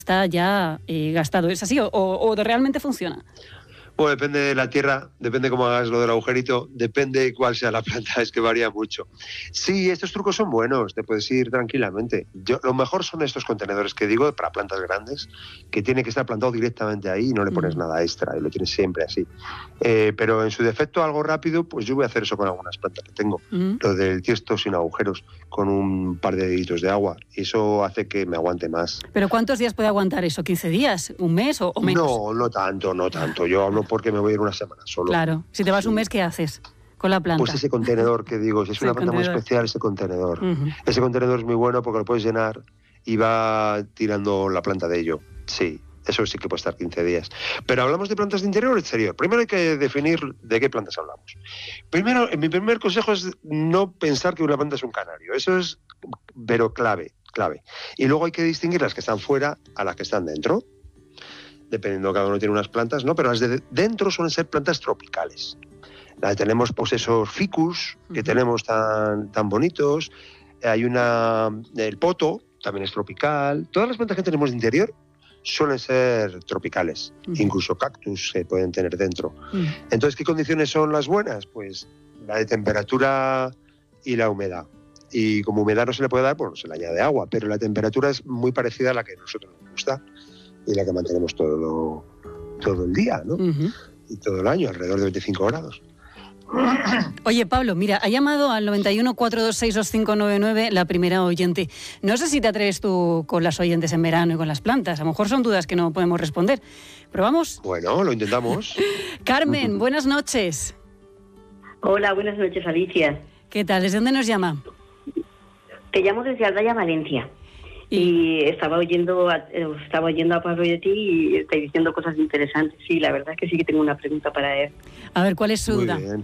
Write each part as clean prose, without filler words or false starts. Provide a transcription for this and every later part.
está ya gastado. ¿Es así o realmente funciona? Bueno, depende de la tierra, depende cómo hagas lo del agujerito, depende cuál sea la planta, es que varía mucho. Sí, estos trucos son buenos, te puedes ir tranquilamente. Lo mejor son estos contenedores que digo para plantas grandes, que tiene que estar plantado directamente ahí y no le pones nada extra, y lo tienes siempre así. Pero en su defecto, algo rápido, pues yo voy a hacer eso con algunas plantas que tengo. Lo del tiesto sin agujeros, con un par de deditos de agua. Y eso hace que me aguante más. ¿Pero cuántos días puede aguantar eso? ¿15 días? ¿Un mes o menos? No, no tanto. Yo hablo porque me voy a ir una semana solo. Claro. Si te vas un mes, ¿qué haces con la planta? Pues ese contenedor que digo, si es una planta muy especial, ese contenedor. Ese contenedor es muy bueno porque lo puedes llenar y va tirando la planta de ello. Sí, eso sí que puede estar 15 días. Pero ¿hablamos de plantas de interior o exterior? Primero hay que definir de qué plantas hablamos. Primero, mi primer consejo es no pensar que una planta es un canario. Eso es, pero clave. Y luego hay que distinguir las que están fuera a las que están dentro. Dependiendo, cada uno tiene unas plantas, ¿no? Pero las de dentro suelen ser plantas tropicales. Tenemos pues esos ficus que tenemos tan bonitos. Hay el poto, también es tropical. Todas las plantas que tenemos de interior suelen ser tropicales. Incluso cactus se pueden tener dentro. Entonces, ¿qué condiciones son las buenas? Pues la de temperatura y la humedad. Y como humedad no se le puede dar, pues no se le añade agua, pero la temperatura es muy parecida a la que a nosotros nos gusta y la que mantenemos todo el día, ¿no? Y todo el año, alrededor de 25 grados. Oye, Pablo, mira, ha llamado al 91 426 2599 la primera oyente. No sé si te atreves tú con las oyentes en verano y con las plantas. A lo mejor son dudas que no podemos responder. ¿Pero vamos? Bueno, lo intentamos. Carmen, buenas noches. Hola, buenas noches, Alicia. ¿Qué tal? ¿Desde dónde nos llama? Te llamo desde Aldaya, Valencia. Y estaba oyendo a Pablo y a ti y estáis diciendo cosas interesantes. Sí, la verdad es que sí que tengo una pregunta para él. A ver, ¿cuál es su duda? Bien.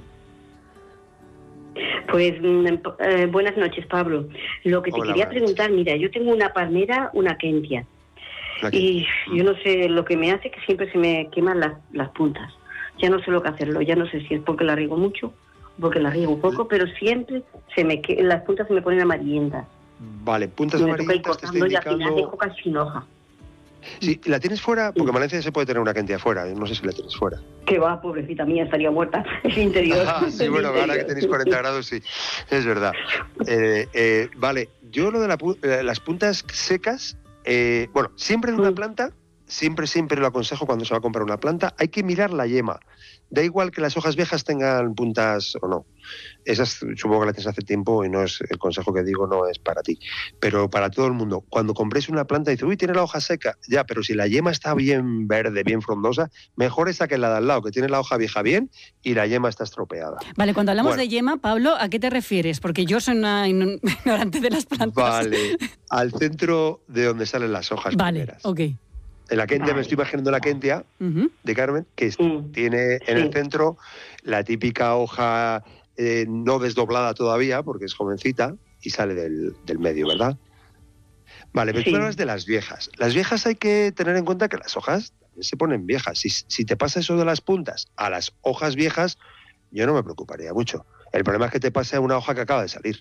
Pues buenas noches, Pablo. Lo que te quería preguntar, mira, yo tengo una palmera, una kentia. Y yo no sé, lo que me hace que siempre se me queman las puntas. Ya no sé lo que hacerlo, ya no sé si es porque la riego mucho, porque la riego poco, pero siempre las puntas se me ponen amarillentas. Vale, puntas amarillentas te estoy indicando... Y al final dejo casi sin hoja. Sí, ¿la tienes fuera? Porque en Valencia se puede tener una kentia fuera, no sé si la tienes fuera. Que va, pobrecita mía, estaría muerta. El interior. Sí, bueno, ahora que tenéis 40 grados, sí, es verdad. Vale, yo lo de las puntas secas, bueno, siempre en una planta, siempre lo aconsejo cuando se va a comprar una planta, hay que mirar la yema. Da igual que las hojas viejas tengan puntas o no. Esas supongo que las tienes hace tiempo y no es el consejo que digo, no es para ti. Pero para todo el mundo, cuando compréis una planta y dices, uy, tiene la hoja seca. Ya, pero si la yema está bien verde, bien frondosa, mejor esa que la de al lado, que tiene la hoja vieja bien y la yema está estropeada. Vale, cuando hablamos de yema, Pablo, ¿a qué te refieres? Porque yo soy una ignorante de las plantas. Vale, al centro de donde salen las hojas primeras. Ok. En la kentia, me estoy imaginando la kentia de Carmen, que tiene en el centro la típica hoja no desdoblada todavía, porque es jovencita, y sale del medio, ¿verdad? Vale, pero tú hablas de las viejas. Las viejas hay que tener en cuenta que las hojas también se ponen viejas. Si te pasa eso de las puntas a las hojas viejas, yo no me preocuparía mucho. El problema es que te pase a una hoja que acaba de salir.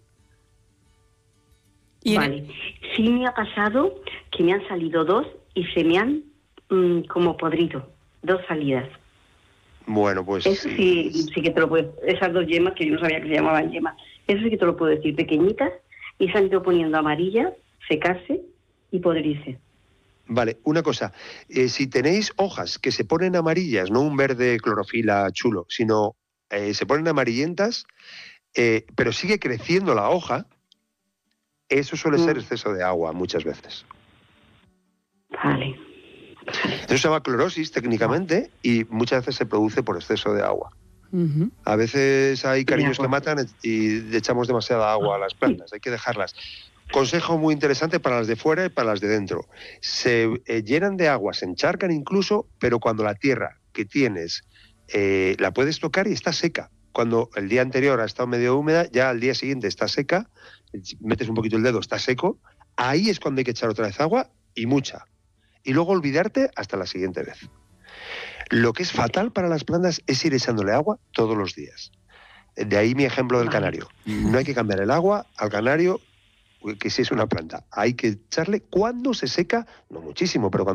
Vale. Sí me ha pasado que me han salido dos y se me han como podrido. 2 salidas. Bueno, pues... Eso sí que te lo puedo... Esas 2 yemas, que yo no sabía que se llamaban yemas, eso sí que te lo puedo decir. Pequeñitas y se han ido poniendo amarillas, secarse y podrirse. Vale, una cosa. Si tenéis hojas que se ponen amarillas, no un verde clorofila chulo, sino se ponen amarillentas, pero sigue creciendo la hoja, eso suele ser exceso de agua muchas veces. Vale. Eso se llama clorosis técnicamente y muchas veces se produce por exceso de agua. A veces hay cariños que matan y le echamos demasiada agua a las plantas, hay que dejarlas. Consejo muy interesante para las de fuera y para las de dentro. Se llenan de agua, se encharcan incluso, pero cuando la tierra que tienes la puedes tocar y está seca. Cuando el día anterior ha estado medio húmeda, ya al día siguiente está seca, metes un poquito el dedo, está seco, ahí es cuando hay que echar otra vez agua y mucha. Y luego olvidarte hasta la siguiente vez. Lo que es fatal para las plantas es ir echándole agua todos los días. De ahí mi ejemplo del canario. No hay que cambiar el agua al canario que si es una planta, hay que echarle cuando se seca, no muchísimo, pero cuando